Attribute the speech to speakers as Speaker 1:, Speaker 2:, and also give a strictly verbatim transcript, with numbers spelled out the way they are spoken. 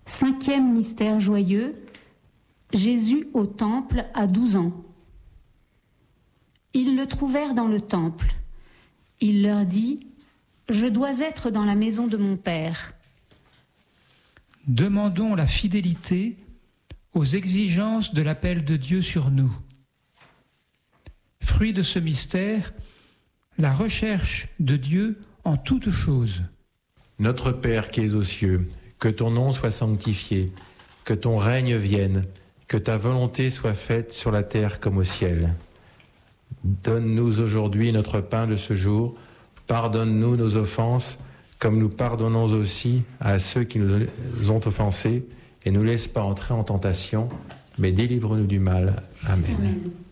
Speaker 1: Cinquième mystère joyeux, Jésus au temple à douze ans. Ils le trouvèrent dans le temple. Il leur dit « Je dois être dans la maison de mon Père. »
Speaker 2: Demandons la fidélité aux exigences de l'appel de Dieu sur nous. Fruit de ce mystère, la recherche de Dieu en toutes choses.
Speaker 3: Notre Père qui es aux cieux, que ton nom soit sanctifié, que ton règne vienne, que ta volonté soit faite sur la terre comme au ciel. Donne-nous aujourd'hui notre pain de ce jour, pardonne-nous nos offenses, comme nous pardonnons aussi à ceux qui nous ont offensés, et ne nous laisse pas entrer en tentation, mais délivre-nous du mal. Amen. Amen.